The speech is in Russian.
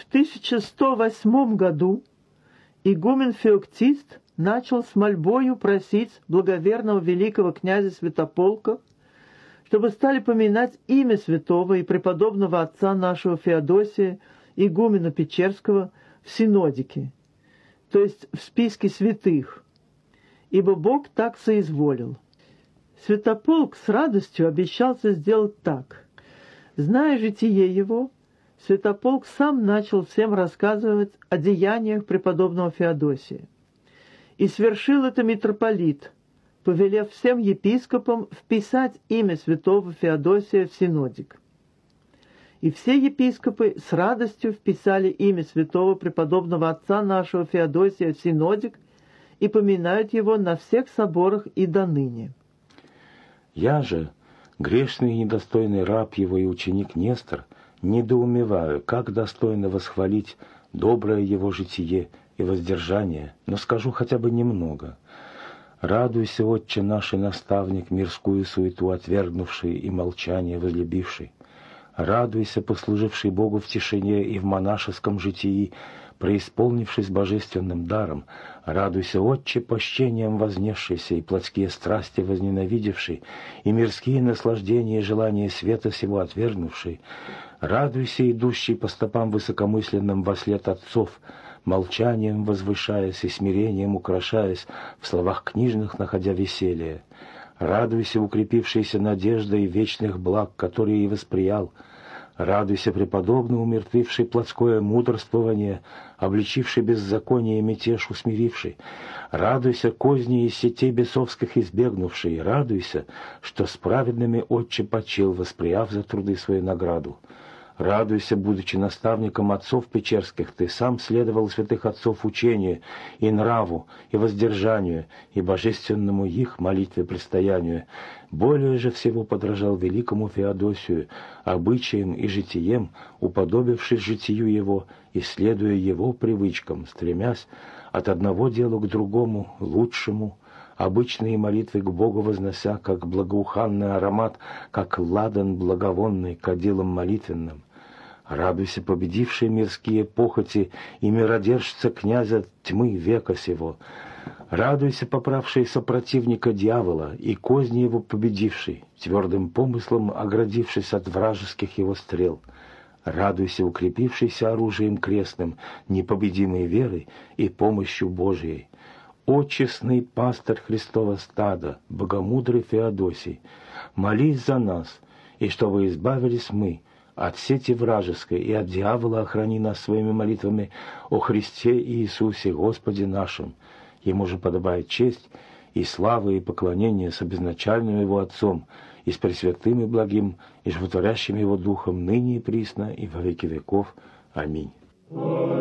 В 1108 году игумен Феоктист начал с мольбою просить благоверного великого князя Святополка, чтобы стали поминать имя святого и преподобного отца нашего Феодосия, игумена Печерского, в синодике, то есть в списке святых, ибо Бог так соизволил. Святополк с радостью обещался сделать так. Зная житие его, Святополк сам начал всем рассказывать о деяниях преподобного Феодосия. И свершил это митрополит, повелев всем епископам вписать имя святого Феодосия в синодик. И все епископы с радостью вписали имя святого преподобного отца нашего Феодосия в синодик и поминают его на всех соборах и доныне. Я же, грешный и недостойный раб его и ученик Нестор, недоумеваю, как достойно восхвалить доброе его житие и воздержание, но скажу хотя бы немного. Радуйся, Отче наш и наставник, мирскую суету отвергнувший и молчание возлюбивший. Радуйся, послуживший Богу в тишине и в монашеском житии, преисполнившись божественным даром. Радуйся, Отче, пощением вознесшийся и плотские страсти возненавидевший, и мирские наслаждения и желания света сего отвергнувший. Радуйся, идущий по стопам высокомысленным вослед отцов, молчанием возвышаясь и смирением украшаясь, в словах книжных находя веселье. Радуйся, укрепившийся надеждой вечных благ, которые и восприял. Радуйся, преподобно умертвивший плотское мудрствование, обличивший беззаконие и мятеж усмиривший. Радуйся, козни из сетей бесовских избегнувший. Радуйся, что с праведными Отче почил, восприяв за труды свою награду. Радуйся, будучи наставником отцов печерских, ты сам следовал святых отцов учению, и нраву, и воздержанию, и божественному их молитве предстоянию. Более же всего подражал великому Феодосию, обычаям и житием, уподобившись житию его и следуя его привычкам, стремясь от одного дела к другому, лучшему, обычные молитвы к Богу вознося, как благоуханный аромат, как ладан благовонный кадилом молитвенным. Радуйся, победивший мирские похоти и миродержца князя тьмы века сего. Радуйся, поправший сопротивника дьявола и козни его победивший, твердым помыслом оградившись от вражеских его стрел. Радуйся, укрепившийся оружием крестным, непобедимой верой и помощью Божией. О честный пастырь Христова стада, богомудрый Феодосий, молись за нас, и чтобы избавились мы от сети вражеской и от дьявола, охрани нас своими молитвами о Христе Иисусе, Господе нашим. Ему же подобает честь и слава и поклонение с обезначальным его Отцом, и с Пресвятым и благим, и животворящим его Духом, ныне и присно, и во веки веков. Аминь.